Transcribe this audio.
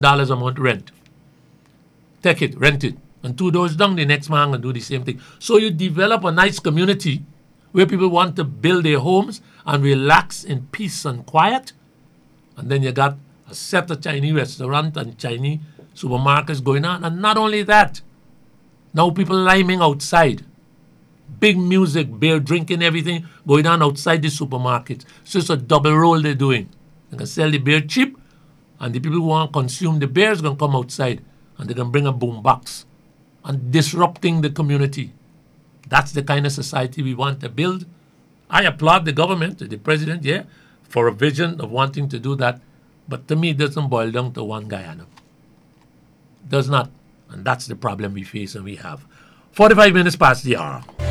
a month rent. Take it, rent it. And 2 doors down, the next man can do the same thing. So you develop a nice community where people want to build their homes and relax in peace and quiet. And then you got a set of Chinese restaurants and Chinese supermarkets going on. And not only that, now people liming outside. Big music, beer drinking, everything going on outside the supermarket. So it's a double role they're doing. They can sell the beer cheap, and the people who want to consume the beer is going to come outside, and they can bring a boom box and disrupting the community. That's the kind of society we want to build. I applaud the government, the president, for a vision of wanting to do that. But to me, it doesn't boil down to one Guyana. It does not. And that's the problem we face and we have. 45 minutes past the hour.